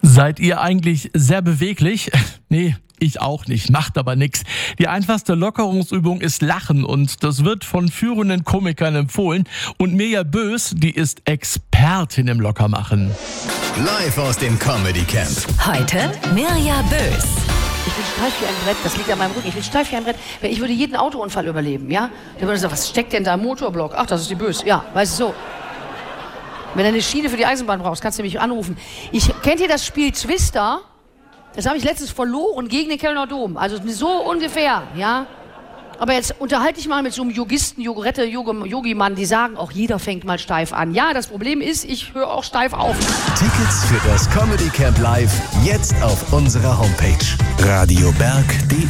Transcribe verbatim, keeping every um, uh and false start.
Seid ihr eigentlich sehr beweglich? Nee, ich auch nicht, macht aber nix. Die einfachste Lockerungsübung ist Lachen und das wird von führenden Komikern empfohlen. Und Mirja Bös, die ist Expertin im Lockermachen. Live aus dem Comedy Camp. Heute Mirja Bös. Ich bin steif wie ein Brett, das liegt an meinem Rücken. Ich bin steif wie ein Brett. Ich würde jeden Autounfall überleben, ja? Der würde sagen, was steckt denn da im Motorblock? Ach, das ist die Bös. Ja, weißt du, so. Wenn du eine Schiene für die Eisenbahn brauchst, kannst du mich anrufen. Ich, kennt ihr das Spiel Twister? Das habe ich letztens verloren gegen den Kölner Dom. Also so ungefähr, ja? Aber jetzt unterhalte ich mal mit so einem Yogisten, Yogurette, Yogi-Mann, die sagen auch, jeder fängt mal steif an. Ja, das Problem ist, ich höre auch steif auf. Tickets für das Comedy Camp Live jetzt auf unserer Homepage radioberg punkt de.